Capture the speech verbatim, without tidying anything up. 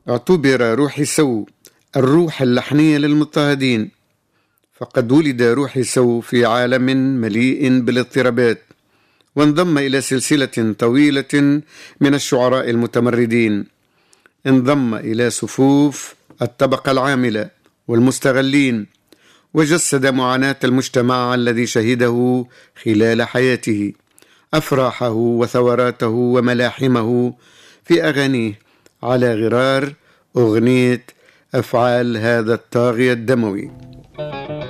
اعتبر روحي سو الروح اللحنية للمضطهدين، فقد ولد روحي سو في عالم مليء بالاضطرابات، وانضم إلى سلسلة طويلة من الشعراء المتمردين. انضم إلى صفوف الطبقة العاملة والمستغلين، وجسد معاناة المجتمع الذي شهده خلال حياته، أفراحه وثوراته وملاحمه في أغانيه، على غرار أغنية أفعال هذا الطاغية الدموي.